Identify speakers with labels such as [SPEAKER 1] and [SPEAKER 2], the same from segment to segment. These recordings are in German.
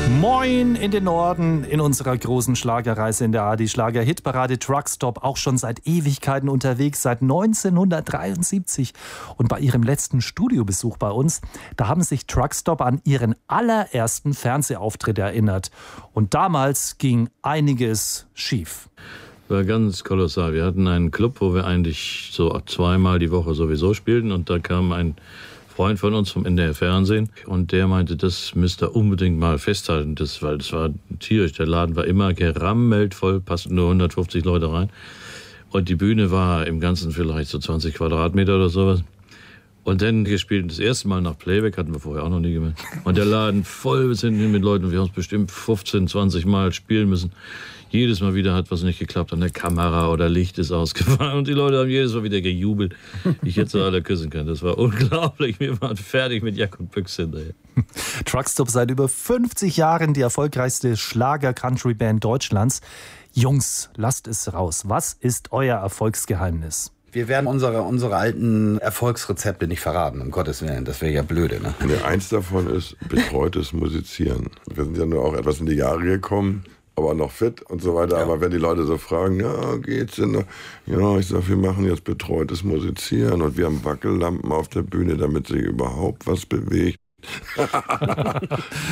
[SPEAKER 1] Moin in den Norden in unserer großen Schlagerreise in der ARD-Schlager-Hitparade Truckstop, auch schon seit Ewigkeiten unterwegs, seit 1973. Und bei ihrem letzten Studiobesuch bei uns, da haben sich Truckstop an ihren allerersten Fernsehauftritt erinnert. Und damals ging einiges schief.
[SPEAKER 2] War ganz kolossal. Wir hatten einen Club, wo wir eigentlich so zweimal die Woche sowieso spielten. Und da kam ein Freund von uns vom NDR Fernsehen und der meinte, das müsst ihr unbedingt mal festhalten, weil das war tierisch. Der Laden war immer gerammelt voll, passten nur 150 Leute rein und die Bühne war im Ganzen vielleicht so 20 Quadratmeter oder sowas. Und dann gespielt das erste Mal nach Playback, hatten wir vorher auch noch nie gemacht. Und der Laden voll bis hinten mit Leuten, wir haben es bestimmt 15, 20 Mal spielen müssen. Jedes Mal wieder hat was nicht geklappt an der Kamera oder Licht ist ausgefallen und die Leute haben jedes Mal wieder gejubelt. Ich hätte sie alle küssen können. Das war unglaublich. Wir waren fertig mit Jack und Büchse hinterher.
[SPEAKER 1] Truckstop seit über 50 Jahren die erfolgreichste Schlager-Country-Band Deutschlands. Jungs, lasst es raus. Was ist euer Erfolgsgeheimnis?
[SPEAKER 3] Wir werden unsere alten Erfolgsrezepte nicht verraten, um Gottes Willen. Das wäre ja blöde, ne?
[SPEAKER 4] Ja, eins davon ist betreutes Musizieren. Wir sind ja nur auch etwas in die Jahre gekommen, aber noch fit und so weiter. Ja. Aber wenn die Leute so fragen, ja, geht's denn? Ja, ich sag, wir machen jetzt betreutes Musizieren und wir haben Wackellampen auf der Bühne, damit sich überhaupt was bewegt.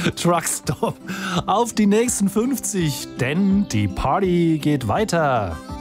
[SPEAKER 1] Truckstop auf die nächsten 50, denn die Party geht weiter.